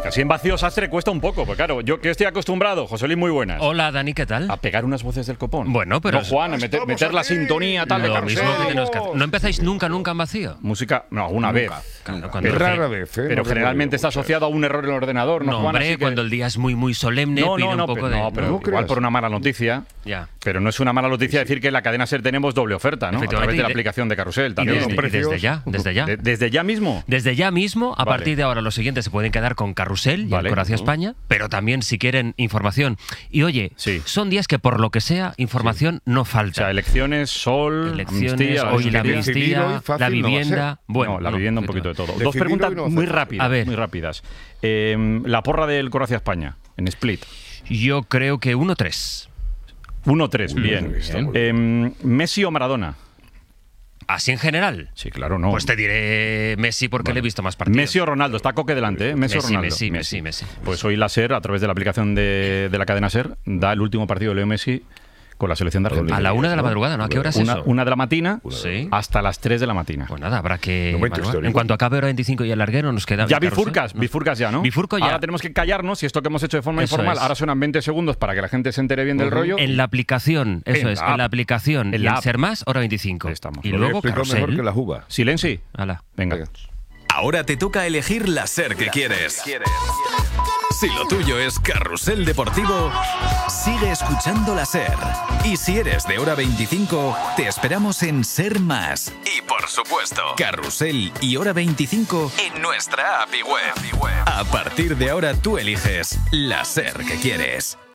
Casi en vacío sastre cuesta un poco, porque claro, yo que estoy acostumbrado, José Luis, muy buenas. Hola, Dani, ¿qué tal? A pegar unas voces del copón. Bueno, pero... No, Juan, meter la sintonía tal de Lo mismo Carrusel. que tenemos que hacer. ¿No empezáis nunca en vacío? Música, no, alguna vez. Claro, Pero rara vez, Pero generalmente está asociado a un error en el ordenador, ¿no, No, Juan? hombre, Así que- cuando el día es muy solemne, pide un poco pero, de... no, pero No igual creas. por una mala noticia. Ya. Pero no es una mala noticia decir que en la cadena SER tenemos doble oferta, ¿no? A través de la aplicación de Carrusel Y también. desde ya. ¿Desde ya mismo? Desde ya mismo, a Vale. partir de ahora, los siguientes se pueden quedar con Carrusel y Vale. el Corazón España, pero también si quieren información. Y oye, Sí. son días que por lo que sea, información no O falta. sea, elecciones, sol, Elecciones, amnistía, hoy la decidir hoy amnistía, fácil la no va a vivienda... ser. Bueno, no, la vivienda un poquito de todo. Decidir Dos preguntas hoy no va a muy ser. rápidas. A ver. Muy rápidas. La porra del Croacia España, en Split. Yo creo que 1-3. 1-3, bien. está muy ¿Messi o Maradona? Así en general. Sí, claro, no. Pues te diré Messi porque le he visto más partidos. Messi o Ronaldo, está Coque delante, ¿eh? Messi o Ronaldo. Messi. Pues hoy la SER, a través de la aplicación de la cadena SER, da el último partido de Leo Messi con la selección de Argentina. A la 1 de la madrugada, ¿no? ¿A qué hora es eso? Una de la matina Sí. hasta las 3 de la matina. Pues nada, habrá que... Momento evaluar. histórico. En cuanto acabe hora 25 y el larguero, nos queda... Ya el carrusel. bifurcas ya, ¿no? Bifurco ya. Ahora tenemos que callarnos, y esto que hemos hecho de forma Eso informal, es. ahora suenan 20 segundos para que la gente se entere bien del rollo. En la aplicación, eso En es, la app. en la aplicación. En y la en app. Ser Más, hora 25. Ahí estamos. Y Lo he luego explicado Carrusel. mejor que la juba. Silenci. Hala. Venga. Ahora te toca elegir la SER que quieres. Si lo tuyo es Carrusel Deportivo, sigue escuchando la SER. Y si eres de hora 25, te esperamos en Ser Más. Y por supuesto, Carrusel y hora 25 en nuestra app y web. A partir de ahora tú eliges la SER que quieres.